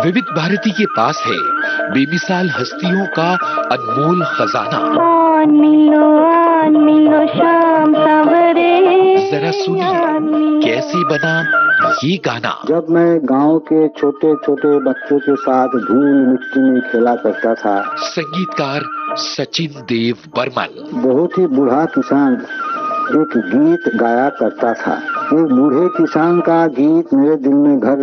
विविध भारती के पास है बेमिसाल हस्तियों का अनमोल खजाना। शाम सवेरे जरा सुनिए कैसे बना ये गाना। जब मैं गांव के छोटे छोटे बच्चों के साथ धूल मिट्टी में खेला करता था। संगीतकार सचिन देव बर्मन। बहुत ही बूढ़ा किसान एक गीत गाया करता था। एक बूढ़े किसान का गीत मेरे दिल में घर